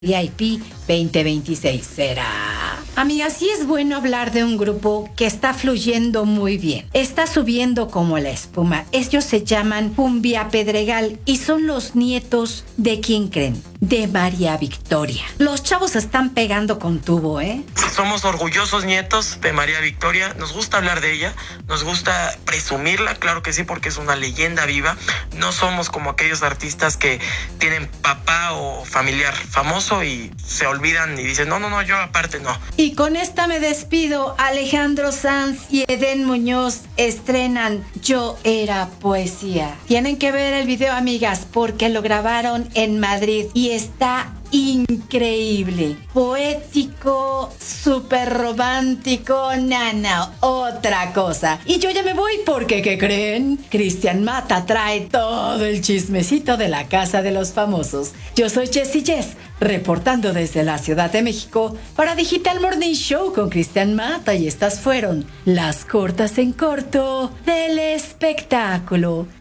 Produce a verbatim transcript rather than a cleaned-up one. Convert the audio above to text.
V I P veinte veintiséis será. Amigas, sí es bueno hablar de un grupo que está fluyendo muy bien. Está subiendo como la espuma. Ellos se llaman Cumbia Pedregal y son los nietos de ¿quién creen? De María Victoria. Los chavos están pegando con tubo, ¿eh? Somos orgullosos nietos de María Victoria. Nos gusta hablar de ella, nos gusta presumirla, claro que sí, porque es una leyenda viva. No somos como aquellos artistas que tienen papá o familiar famoso y se olvidan y dicen, no, no, no, yo aparte no. Y con esta me despido. Alejandro Sanz y Edén Muñoz estrenan Yo Era Poesía. Tienen que ver el video, amigas, porque lo grabaron en Madrid y está increíble, poético, súper romántico, nana, otra cosa. Y yo ya me voy porque, ¿qué creen? Cristian Mata trae todo el chismecito de la Casa de los Famosos. Yo soy Jessie Jess, reportando desde la Ciudad de México para Digital Morning Show con Cristian Mata, y estas fueron las cortas en corto del espectáculo.